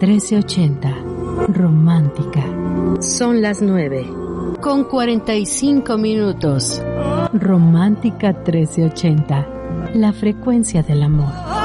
1380. Romántica. Son las 9:45. Romántica 1380. La frecuencia del amor.